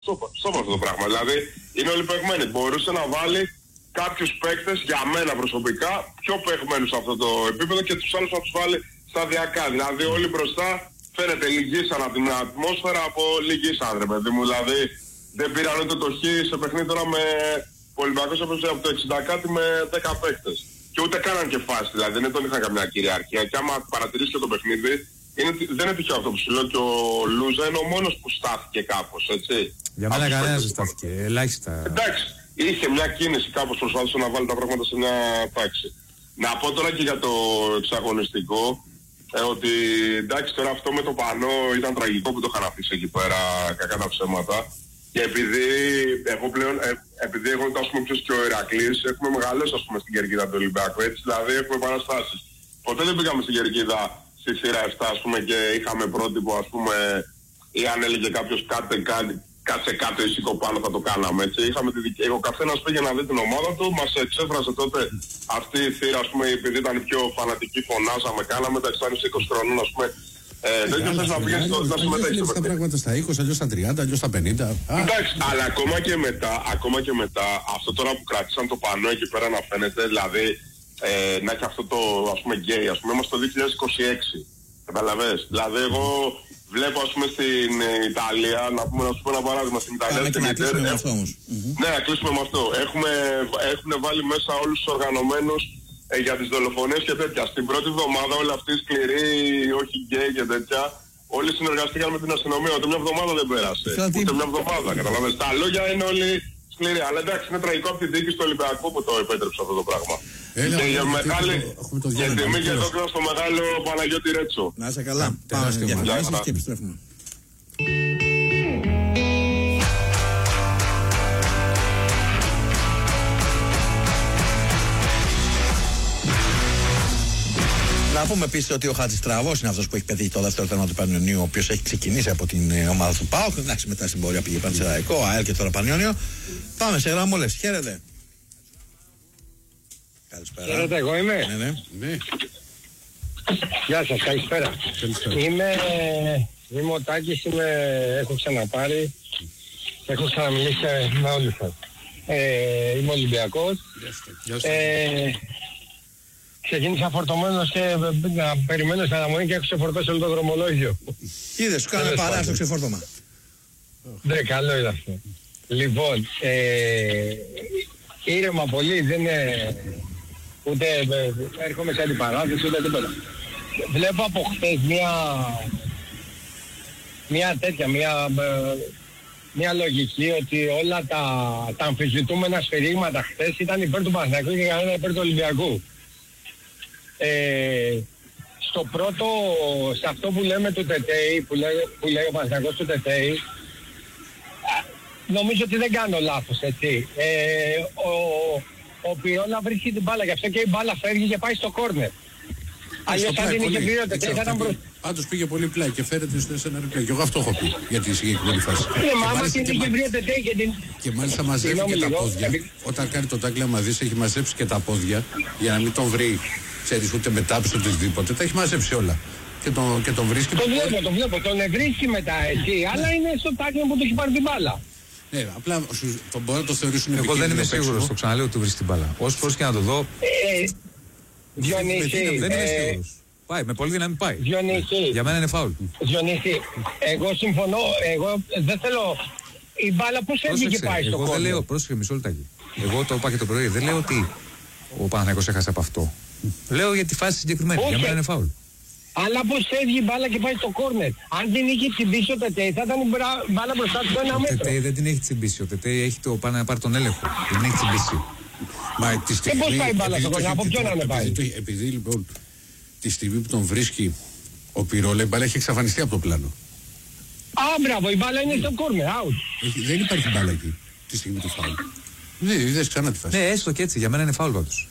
στο αυτό το πράγμα. Δηλαδή είναι όλοι παιγμένοι. Μπορούσε να βάλει κάποιους παίκτες για μένα προσωπικά πιο παιγμένους σε αυτό το επίπεδο και τους άλλους να τους βάλει σταδιακά. Δηλαδή όλοι μπροστά φαίνεται λυγίσαν από την ατμόσφαιρα από λυγίσαν, ρε παιδί μου. Δηλαδή δεν πήραν ούτε το χ σε παιχνίδι τώρα με Ολυμπιακός έπαιζε από το 60 κάτι με 10 παίκτες. Και ούτε κάναν και φάση, δηλαδή δεν τον είχαν καμιά κυριαρχία. Και άμα παρατηρήσει και το παιχνίδι, δεν είναι τυχαίο αυτό που σου λέω και ο Λούζα είναι ο μόνος που στάθηκε κάπως, έτσι. Για μένα κανένας δεν στάθηκε, ελάχιστα. Εντάξει, είχε μια κίνηση κάπως, προσπάθησε να βάλει τα πράγματα σε μια τάξη. Να πω τώρα και για το εξαγωνιστικό, ότι εντάξει τώρα αυτό με το πανό ήταν τραγικό που το είχαν αφήσει εκεί πέρα, κακά τα ψέματα. Και επειδή εγώ πλέον, επειδή εγώ ας πούμε ποιος και ο Ηρακλής, έχουμε μεγαλώσει ας πούμε στην κερκίδα του Ολυμπιακού, έτσι, δηλαδή έχουμε παραστάσεις. Ποτέ δεν πήγαμε στην κερκίδα στη σειρά 7 ας πούμε και είχαμε πρότυπο ας πούμε, ή αν έλεγε κάποιος κάτσε κάτω ή σήκω πάνω θα το κάναμε, έτσι. Είχαμε τη δική, ο καθένας πήγε να δει την ομάδα του, μας εξέφρασε τότε αυτή η θύρα ας πούμε, επειδή ήταν πιο φανατική, φωνάζαμε, κάναμε, τα 20 χρονών ας πούμε. Δεν θες να πήγες να συμμετέχεις τα πράγματα στα 20, αλλιώς στα 30, αλλιώς στα 50. Εντάξει, αλλά ακόμα και μετά, αυτό τώρα που κρατήσαν το πανό εκεί πέρα να φαίνεται, δηλαδή να έχει αυτό το ας πούμε γκέι, ας πούμε, είμαστε το 2026. Καταλαβες, δηλαδή εγώ βλέπω ας πούμε στην Ιταλία, να σου πω ένα παράδειγμα, στην Ιταλία και να κλείσουμε με αυτό όμως. Ναι, να κλείσουμε με αυτό. Έχουν βάλει μέσα όλους τους οργανωμένους για τις δολοφονίες και τέτοια. Στην πρώτη εβδομάδα όλοι αυτοί οι σκληροί, όχι γκέι και τέτοια, όλοι συνεργαστήκαν με την αστυνομία. Ούτε μια εβδομάδα δεν πέρασε. Ούτε μια εβδομάδα, καταλαβαίνεις. Τα λόγια είναι όλοι σκληροί. Αλλά εντάξει, είναι τραγικό από την δίκη του Ολυμπιακού που το επέτρεψε αυτό το πράγμα. Και για μεγάλη τιμή και δόξα στο μεγάλο Παναγιώτη Ρέτσο. Να είσαι καλά. Διαφημίσεις και επιστρέφουμε. Να πούμε επίσης ότι ο Χατζηστραβός είναι αυτός που έχει πετύχει το δεύτερο τέρμα του Πανιωνίου, ο οποίος έχει ξεκινήσει από την ομάδα του ΠΑΟΚ. Εντάξει, μετά στην πορεία πήγε Πανσεραϊκό, ΑΕΛ και τώρα Πανιώνιο. Πάμε σε γραμμούλες. Χαίρετε. Καλησπέρα. Χαίρετε, εγώ είμαι. Ναι. Γεια σας, καλησπέρα. Είμαι ο Τάκης, έχω ξαναπάρει και έχω ξαναμιλήσει με όλους σας. Είμαι Ολυμπιακός. Ξεκίνησα φορτωμένος και να περιμένω στην αναμονή και έχω ξεφορτώσει όλο το δρομολόγιο. Είδες, σου κάναμε παρά στο ξεφόρτωμα. Ναι, καλό είναι αυτό. Λοιπόν, ήρεμα πολύ, δεν είναι ούτε έρχομαι σε αντιπαράθεση ούτε τίποτα. Βλέπω από χθες μια τέτοια, μια λογική ότι όλα τα αμφισβητούμενα σφυρίγματα χθες ήταν υπέρ του Παναθηναϊκού και κανένα υπέρ του Ολυμπιακού. Στο πρώτο, σε αυτό που λέμε του Τετέι, που λέει ο Παναθηναϊκός του Τετέι, νομίζω ότι δεν κάνω λάθος, έτσι. Ο Πιόλα βρίσκει την μπάλα, γι' αυτό και η μπάλα φεύγει και πάει στο κόρνερ. Αλλιώς αν την είχε πει ο Τετέι θα ήταν μπροστά. Πάντως πήγε πολύ πλάι και φέρεται σε ένα ρεπλέ. Και εγώ αυτό έχω πει για τη συγκεκριμένη φάση. Ναι, μα άμα την είχε βρει ο Τετέι και την... Και μάλιστα μαζεύει και τα πόδια. Όταν κάνει το τάκλι άμα δεις, έχει μαζέψει και τα πόδια για να μην τον βρει. Ξέρεις, ούτε μετάψει οτιδήποτε, τα έχει μαζέψει όλα. Και τον βρίσκει. Το βλέπω, τον βρίσκει μετά έτσι, αλλά είναι στο τάκλι που του έχει πάρει την μπάλα. Ναι, απλά τον μπορεί να το θεωρήσουν εγώ δεν είμαι σίγουρος, το ξαναλέω ότι του βρίσκει την μπάλα. Όσες φορές και να το δω. Διονύση. Δεν είμαι σίγουρος. Πάει, με πολύ δύναμη πάει. Διονύση. Για μένα είναι φάουλ. Διονύση, εγώ συμφωνώ, εγώ δεν θέλω. Η μπάλα πώς έβγαινε και πάει στο κόμμα. Εγώ δεν λέω, πρόσεχε μισό λεπτάκι. Εγώ το είπα και το πρωί, δεν λέω ότι ο Παναθηναϊκός έχασε από αυτό. Λέω για τη φάση συγκεκριμένη. Για μένα είναι φάουλ. Αλλά πως έβγει η μπάλα και πάει στο κόρνερ. Αν την είχε τσιμπήσει ο Τετέι θα ήταν η μπάλα μπροστά του ένα μέτρο. Ο Τετέι δεν την έχει τσιμπήσει. Ο Τετέι έχει το πάνω να πάρει τον έλεγχο. Δεν έχει τσιμπήσει. Μα τη στιγμή. Και πώς πάει η μπάλα στο κόρνερ, από ποιον να πάει. Επειδή λοιπόν τη στιγμή που τον βρίσκει ο Πυρόλα, η μπάλα έχει εξαφανιστεί από το πλάνο. Α, μπράβο, η μπάλα είναι στο κόρνερ, out. Δεν υπάρχει μπάλα εκεί τη στιγμή του φάουλ. Δεν είδες ξανά τη φάση. Ναι, έστω και έτσι, για μένα είναι φάουλ πάντως.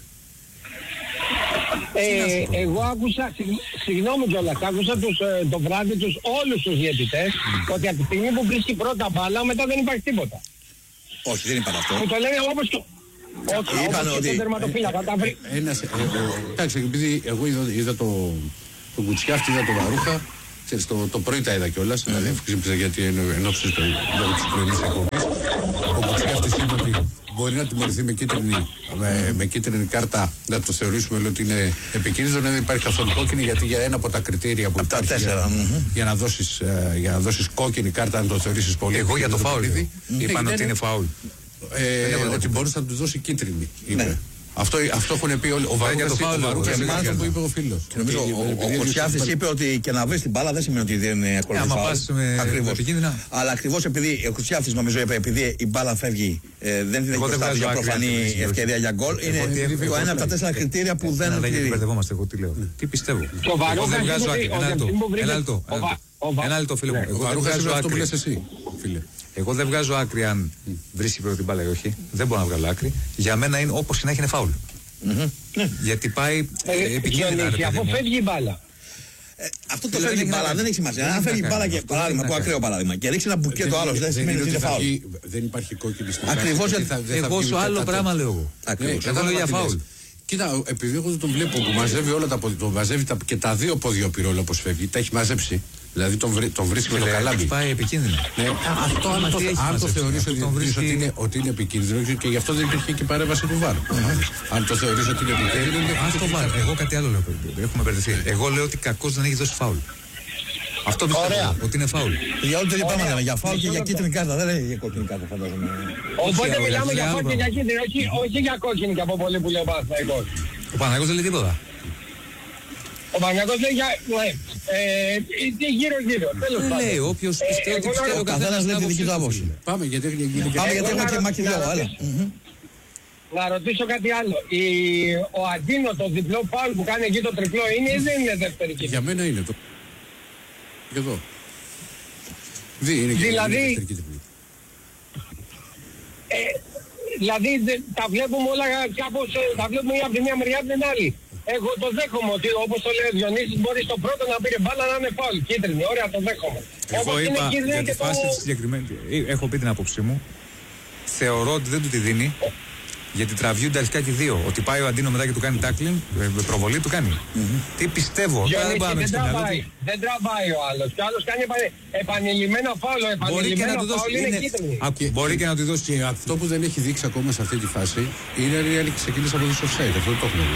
Εγώ άκουσα, συγγνώμη κιόλας, άκουσα το βράδυ όλους τους διαιτητές ότι από τη στιγμή που βρίσκει πρώτα μπάλα μετά δεν υπάρχει τίποτα. Όχι, δεν είπαν αυτό. Που το λένε όπως το... Είπαν ότι... τον τερματοφύλακα, τα βρει... Εντάξει, επειδή εγώ είδα τον Κουτσιάφτη, είδα τον Βαρούχα, Ξέρεις, το πρωί τα είδα κιόλας, δηλαδή ξύπνησα γιατί ενόψεις λόγω της πρωινής εκπομπής. Ο Κουτσιάφτης είπε ότι μπορεί να τιμωρηθεί με κίτρινη κάρτα, να το θεωρήσουμε ότι είναι επικίνδυνο, δεν υπάρχει καθόλου κόκκινη, γιατί για ένα από τα κριτήρια που υπάρχει για να δώσεις κόκκινη κάρτα, αν το θεωρήσεις πολύ. Εγώ για το φάουλ είπαν ότι είναι φάουλ. Ότι μπορείς να του δώσει κίτρινη. Αυτό έχουν πει όλοι. Ο Βαρούκας που είπε ο φίλος. Ο Κοτσιάφτης είπε ότι και να βρεις την μπάλα δεν σημαίνει ότι δεν ακολουθεί φάουλ. Ακριβώς. Αλλά ακριβώς επειδή ο Κοτσιάφτης νομίζω είπε, επειδή η μπάλα φεύγει, δεν την έχει μπροστά για προφανή ευκαιρία για γκολ. Είναι το ένα από τα 4 κριτήρια που δεν πληρεί. Μπερδευόμαστε, εγώ τι λέω. Τι πιστεύω. Εγώ δεν βγάζω άκρη. Ένα λεπτό, φίλε μου. Εγώ δεν βγάζω άκρη. Εγώ δεν βγάζω άκρη αν βρίσκει πρώτη μπάλα ή όχι. Δεν μπορώ να βγάλω άκρη. Για μένα είναι όπως να έχει φάουλ. Γιατί πάει επικίνδυνα. Αφού φεύγει η μπάλα. Αυτό το φεύγει η μπάλα δεν έχει σημασία. Αν φεύγει η μπάλα και παράδειγμα, που ακραίο παράδειγμα, και ρίξει ένα μπουκέτο άλλο, δεν σημαίνει ότι είναι φάουλ. Δεν υπάρχει κόκκινη στην Ακριβώς. Εγώ σου άλλο πράγμα λέω εγώ. Εγώ λέω για φάουλ. Κοίτα, επειδή εγώ τον βλέπω που μαζεύει όλα τα πόδια, μαζεύει και τα δύο πόδια ο Πυρόλο όπως φεύγει, τα έχει μαζέψει. Δηλαδή τον βρίσκει με το καλάμπι. Πάει επικίνδυνο. Αυτό αν το θεωρείς ότι είναι επικίνδυνο, και γι' αυτό δεν υπήρχε και παρέμβαση του ΒΑΡ. Αν το θεωρείς ότι είναι επικίνδυνο. Αν το ΒΑΡ. Εγώ κάτι άλλο λέω. Έχουμε μπερδευτεί. Εγώ λέω ότι κακώς δεν έχει δώσει φάουλ. Αυτό πιστεύω ότι είναι φάουλ. Για όλο το ίδιο πράγμα λέμε. Για φάουλ και για κίτρινη κάρτα. Δεν λέει για κόκκινη κάρτα, φαντάζομαι. Οπότε μιλάμε για φάουλ και για κίτρινη, όχι για κόκκινη και από πολύ που λέει ο Παναθηναϊκός. Ο Παναθηναϊκός δεν λέει τίποτα. Ο Παναθηναϊκός λέει για γύρω-γύρω. Δεν λέει, όποιος πιστεύει ότι πιστεύει ο καθένας λέει τη δική του άποψη. Πάμε γιατί έχουμε και μάχη δυο. Να ρωτήσω κάτι άλλο. Ο Αντίνο, το διπλό φάουλ που κάνει εκεί το τριπλό είναι ή δεν είναι δεύτερη κίτρινη? Για μένα είναι το. Και εδώ. Δηλαδή τα βλέπουμε όλα κάπως, τα βλέπουμε από τη μία μεριά από την άλλη. Εγώ το δέχομαι ότι όπως το λέει ο Διονύσης μπορεί στο πρώτο να πήρε μπάλα να είναι φάουλ. Κίτρινη, ωραία, το δέχομαι. Εγώ είπα για τη φάση τη συγκεκριμένη. Έχω πει την άποψή μου. Θεωρώ ότι δεν του τη δίνει. Γιατί τραβιούνται αρχικά και δύο. Ότι πάει ο Αντίνο μετά και του κάνει τάκλιν, προβολή του κάνει. Τι πιστεύω. Δεν τραβάει ο άλλος. Και ο άλλος κάνει επανειλημμένα φάουλ. Επανειλημμένα φάουλ είναι κίτρινη. Μπορεί και να του δώσει. Αυτό που δεν έχει δείξει ακόμα σε αυτή τη φάση είναι αν ξεκίνησε από το offside. Αυτό το έχουμε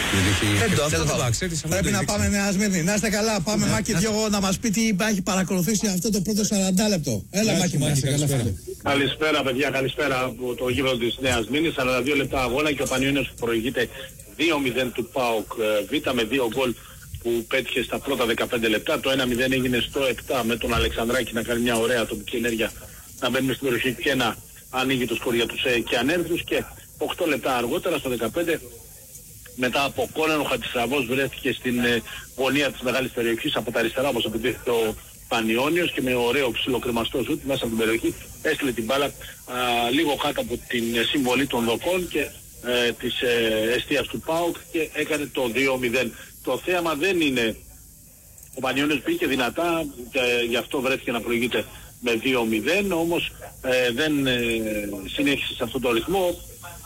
δει. Πρέπει να πάμε Νέα Σμύρνη. Να είστε καλά. Πάμε Μάκη Διόγο να μας πει τι έχει παρακολουθήσει αυτό το πρώτο 40 λεπτό. Έλα Μάκη μου. Καλησπέρα παιδιά, καλησπέρα από το γήπεδο της Νέας Μήνης. 42 λεπτά αγώνα και ο Πανιόνιος που προηγείται 2-0 του ΠΑΟΚ Β με 2 γκολ που πέτυχε στα πρώτα 15 λεπτά. Το 1-0 έγινε στο 7 με τον Αλεξανδράκη να κάνει μια ωραία τοπική ενέργεια, να μπαίνουμε στην περιοχή και να ανοίγει το σκορ για τους Κιανέρδους, και 8 λεπτά αργότερα στο 15 μετά από κόρνερ ο Χατζηστραβός βρέθηκε στην γωνία της μεγάλης περιοχής από τα αριστερά, όπως επιτύχθηκε ο Πανιόνιος, και με ωραίο ψιλοκρεμαστό σουτ μέσα από την περιοχή έστειλε την μπάλα λίγο κάτω από την συμβολή των δοκών και της εστίας του ΠΑΟΚ και έκανε το 2-0. Το θέαμα δεν είναι, ο Πανιόνιος μπήκε δυνατά και γι' αυτό βρέθηκε να προηγείται με 2-0, όμως δεν συνέχισε σε αυτό το ρυθμό.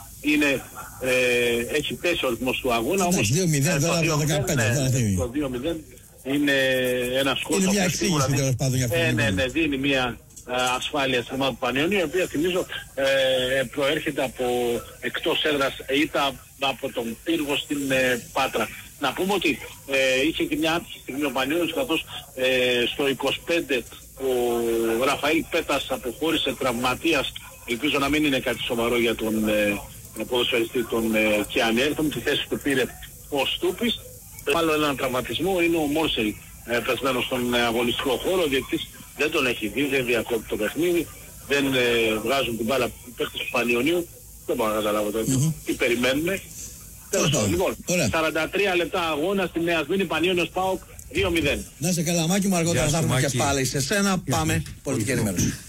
Έχει πέσει ο ρυθμός του αγώνα, όμως 2-0 τώρα το 15. Το 2-0 είναι ένα σκόρ. Είναι μια εξήγηση τέλος πάντων για αυτό. Ναι, δίνει μια ασφάλεια στην ομάδα του Πανιόνιου, η οποία θυμίζω προέρχεται από εκτός έδρας ήττα από τον Πύργο στην Πάτρα. Να πούμε ότι είχε και μια άτυχη στιγμή ο Πανιόνιος, καθώς στο 25 ο Ραφαήλ Πέτας αποχώρησε τραυματίας. Ελπίζω να μην είναι κάτι σοβαρό για τον ποδοσφαιριστή των Κιανέρδων. Τη θέση του πήρε ο Στούπης. Άλλο έναν τραυματισμό είναι ο Μόρσελ πεσμένος στον αγωνιστικό χώρο. Ο διαιτητής δεν τον έχει δει, δεν διακόπτει το παιχνίδι, δεν βγάζουν την μπάλα οι παίκτες του Πανιωνίου. Δεν μπορώ να καταλάβω τώρα τι περιμένουμε. Τέλος πάντων, λοιπόν, 43 λεπτά αγώνα στη Νέα Σμύρνη, Πανιώνιος ΠΑΟΚ 2-0. Να είσαι καλά Μάκη μου, αργότερα θα έρθουμε και πάλι σε σένα. Πάμε πολιτική ενημέρωση.